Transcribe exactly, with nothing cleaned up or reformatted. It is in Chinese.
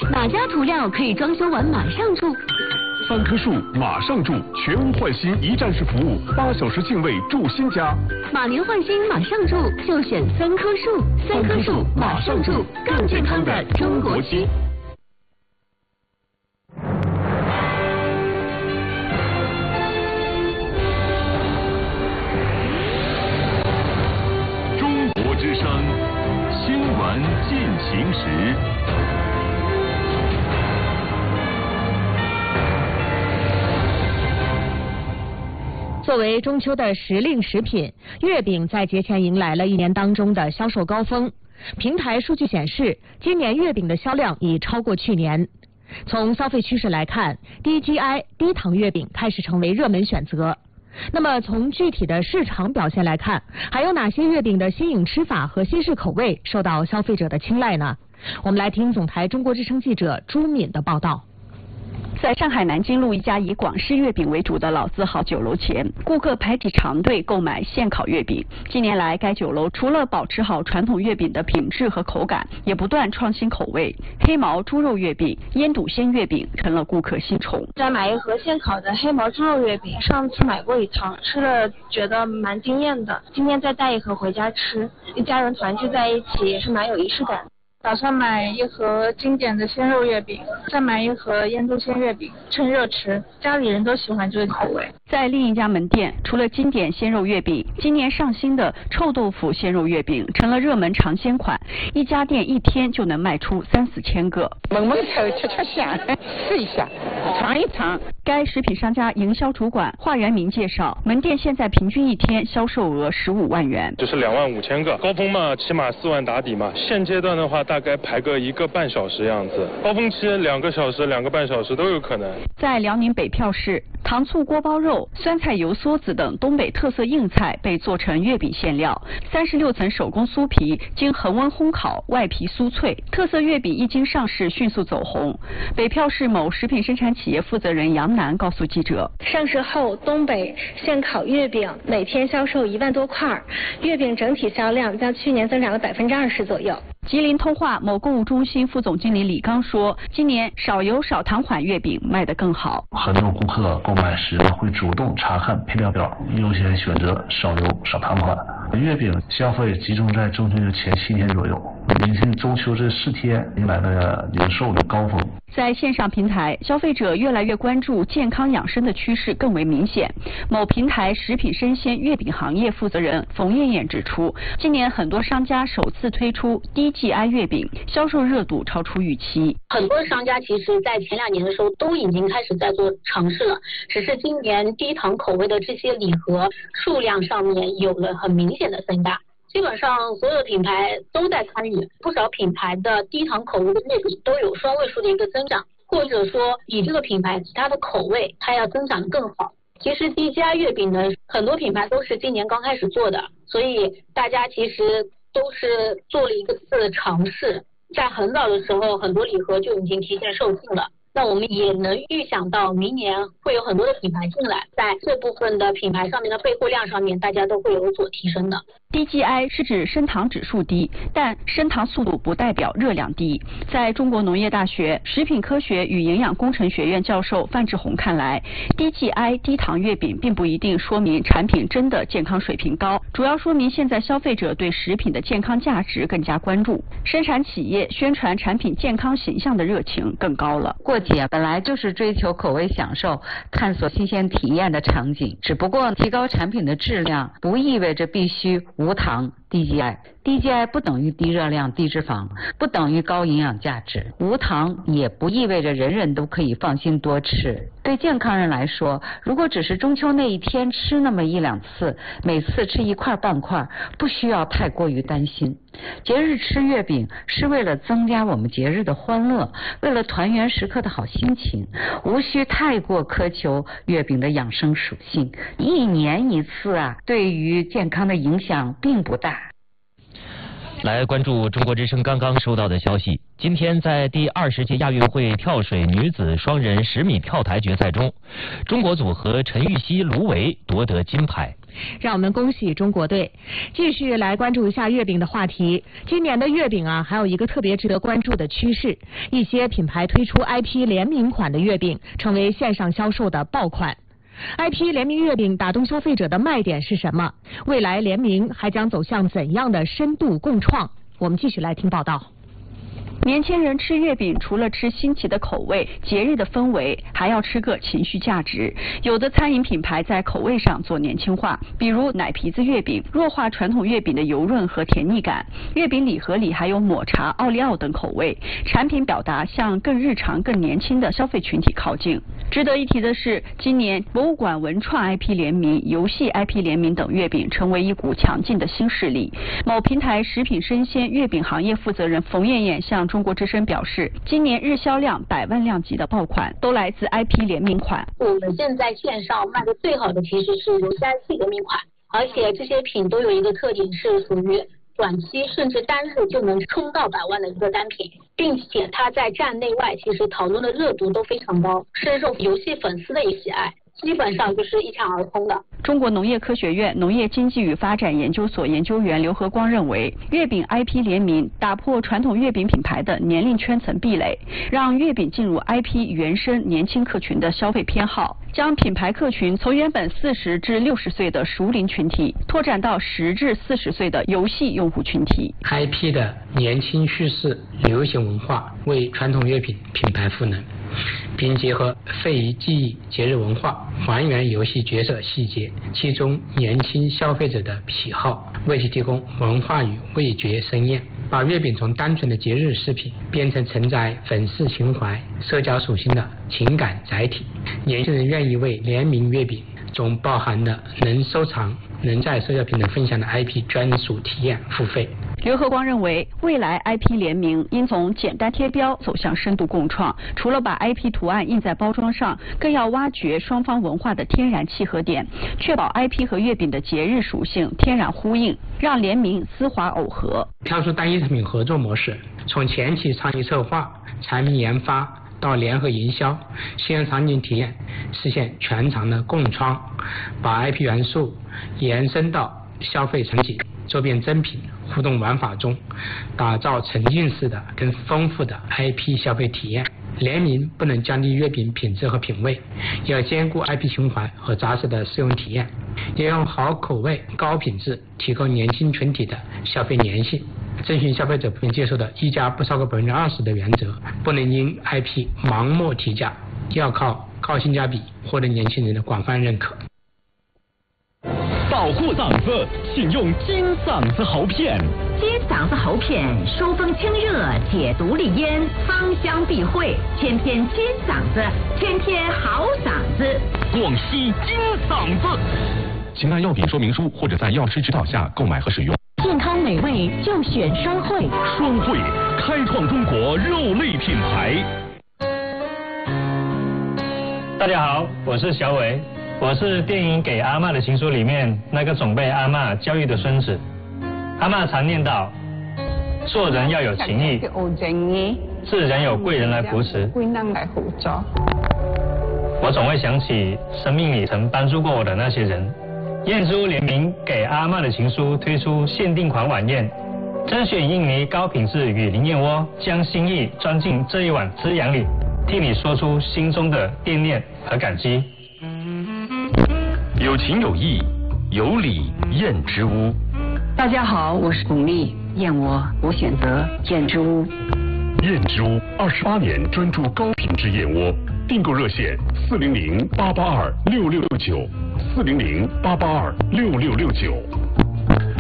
哪家涂料可以装修完马上住？ 三棵树马上住，全屋换新一站式服务，八小时净位住新家。 马年换新马上住，就选三棵树。三棵树马上住，更健康的中国区。 中国之声新闻进行时。 作为中秋的时令食品，月饼在节前迎来了一年当中的销售高峰。平台数据显示，今年月饼的销量已超过去年。从消费趋势来看，低 G I 低糖月饼开始成为热门选择。那么从具体的市场表现来看，还有哪些月饼的新颖吃法和新式口味受到消费者的青睐呢？我们来听总台中国之声记者朱敏的报道。 在上海南京路一家以广式月饼为主的老字号酒楼前，顾客排起长队购买现烤月饼。近年来，该酒楼除了保持好传统月饼的品质和口感，也不断创新口味。黑毛猪肉月饼、腌笃鲜月饼成了顾客新宠。 再买一盒现烤的黑毛猪肉月饼，上次买过一趟，吃了觉得蛮惊艳的。今天再带一盒回家吃，一家人团聚在一起也是蛮有仪式感。 打算买一盒经典的鲜肉月饼，再买一盒腌笃鲜月饼，趁热吃，家里人都喜欢这个口味。 在另一家门店，除了经典鲜肉月饼，今年上新的臭豆腐鲜肉月饼成了热门尝鲜款，一家店一天就能卖出三四千个。 闻闻口，吃吃香，试一下，尝一尝。 该食品商家营销主管华元明介绍，门店现在平均一天销售额十五万元， 就是两万五千个，高峰嘛，起码四万打底嘛。现阶段的话，大概排个一个半小时样子，高峰期两个小时、两个半小时都有可能。 在辽宁北票市，糖醋锅包肉、酸菜油梭子等东北特色硬菜被做成月饼馅料，三十六层手工酥皮经恒温烘烤，外皮酥脆。特色月饼一经上市，迅速走红。北票市某食品生产企业负责人杨楠告诉记者， 上市后，东北现烤月饼每天销售一万多块，月饼整体销量较去年增长了百分之二十左右。 吉林通化某购物中心副总经理李刚说，今年少油少糖款月饼卖得更好。 很多顾客购买时会主动查看配料表，优先选择少油少糖款。月饼消费集中在中秋节前七天左右，临近中秋这四天迎来了零售的高峰。 在线上平台，消费者越来越关注健康养生的趋势更为明显。某平台食品生鲜月饼行业负责人冯艳艳指出，今年很多商家首次推出低 G I 月饼，销售热度超出预期。 很多商家其实在前两年的时候都已经开始在做尝试了，只是今年低糖口味的这些礼盒数量上面有了很明显的增大。基本上所有的品牌都在参与，不少品牌的低糖口味的月饼都有双位数的一个增长，或者说以这个品牌其他的口味它要增长得更好。其实低 G I 月饼呢，很多品牌都是今年刚开始做的，所以大家其实都是做了一个次的尝试，在很早的时候很多礼盒就已经提前售罄了。那我们也能预想到明年会有很多的品牌进来，在这部分的品牌上面的备货量上面，大家都会有所提升的。 低 G I 是指升糖指数低，但升糖速度不代表热量低。在中国农业大学食品科学与营养工程学院教授范志红看来，低 G I 低糖月饼并不一定说明产品真的健康水平高，主要说明现在消费者对食品的健康价值更加关注，生产企业宣传产品健康形象的热情更高了。 过节本来就是追求口味享受、探索新鲜体验的场景，只不过提高产品的质量不意味着必须无糖低 G I， 低 G I 不等于低热量、低脂肪，不等于高营养价值。无糖也不意味着人人都可以放心多吃。对健康人来说，如果只是中秋那一天吃那么一两次，每次吃一块半块，不需要太过于担心。节日吃月饼是为了增加我们节日的欢乐，为了团圆时刻的好心情，无需太过苛求月饼的养生属性。一年一次啊，对于健康的影响并不大。 来关注中国之声刚刚收到的消息，今天在第二十届亚运会跳水女子双人十米跳台决赛中，中国组合陈芋汐、卢维夺得金牌。 让我们恭喜中国队。继续来关注一下月饼的话题。今年的月饼啊，还有一个特别值得关注的趋势，一些品牌推出 I P 联名款的月饼，成为线上销售的爆款。I P 联名月饼打动消费者的卖点是什么？未来联名还将走向怎样的深度共创？我们继续来听报道。 年轻人吃月饼，除了吃新奇的口味、节日的氛围，还要吃个情绪价值。有的餐饮品牌在口味上做年轻化，比如奶皮子月饼，弱化传统月饼的油润和甜腻感。月饼礼盒里还有抹茶、奥利奥等口味，产品表达向更日常、更年轻的消费群体靠近。值得一提的是，今年博物馆文创 I P 联名、游戏 I P 联名等月饼成为一股强劲的新势力。某平台食品生鲜月饼行业负责人冯艳艳向中国之声表示，今年日销量百万辆级的爆款都来自 I P 联名款。 我们现在线上卖的最好的其实是游戏 I P 联名款，而且这些品都有一个特点，是属于短期甚至单日就能冲到百万的一个单品，并且它在站内外其实讨论的热度都非常高，深受游戏粉丝的喜爱，基本上就是一抢而空的。 中国农业科学院农业经济与发展研究所研究员刘和光认为，月饼 I P 联名打破传统月饼品牌的年龄圈层壁垒，让月饼进入 I P 原生年轻客群的消费偏好，将品牌客群从原本四十至六十岁的熟龄群体拓展到十至四十岁的游戏用户群体。 I P 的年轻叙事、流行文化为传统月饼品牌赋能，并结合非遗技艺、节日文化，还原游戏角色细节，其中年轻消费者的喜好，为其提供文化与味觉盛宴，把月饼从单纯的节日饰品变成承载粉丝情怀、社交属性的情感载体。年轻人愿意为联名月饼中包含的能收藏、能在社交平台分享的 I P 专属体验付费。 刘和光认为，未来 I P 联名应从简单贴标走向深度共创，除了把 I P 图案印在包装上，更要挖掘双方文化的天然契合点，确保 I P 和月饼的节日属性天然呼应，让联名丝滑耦合。 跳出单一产品合作模式，从前期创意策划、产品研发到联合营销、现场景体验，实现全场的共创，把 I P 元素延伸到消费场景、周边珍品、互动玩法中，打造沉浸式的更丰富的 I P 消费体验。联名不能降低月饼品质和品味，要兼顾 I P 情怀和扎实的使用体验，要用好口味、高品质提高年轻群体的消费粘性。遵循消费者普遍接受的一家不超过百分之二十的原则，不能因 I P 盲目提价，要靠高性价比获得年轻人的广泛认可。 保护嗓子，请用金嗓子喉片。 金嗓子喉片收风清热，解毒利咽，芳香避秽，天天金嗓子，天天好嗓子。 广西金嗓子。 请看药品说明书或者在药师指导下购买和使用。 健康美味就选双汇。 双汇开创中国肉类品牌。 大家好，我是小伟，我是电影《给阿嬷的情书》里面那个总被阿嬷教育的孙子。阿嬷常念叨，做人要有情义，自然有贵人来扶持。我总会想起生命里曾帮助过我的那些人。燕珠联名《给阿嬷的情书》推出限定款晚宴，甄选印尼高品质雨林燕窝，将心意装进这一碗滋养里，替你说出心中的惦念和感激。 有情有义，有礼燕之屋。 大家好，我是巩俐，燕窝我选择燕之屋。 燕之屋二十八年专注高品质燕窝，订购热线四零零八八二六六六九，四零零八八二六六六九。